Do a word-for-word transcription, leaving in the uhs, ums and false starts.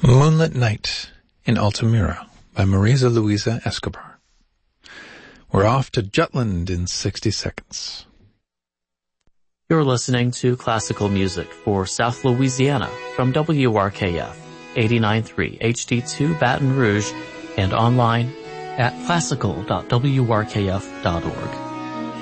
Moonlit Night in Altamira by Marisa Luisa Escobar. We're off to Jutland in sixty seconds. You're listening to classical music for South Louisiana from W R K F eighty-nine point three H D two Baton Rouge and online at classical dot w r k f dot org.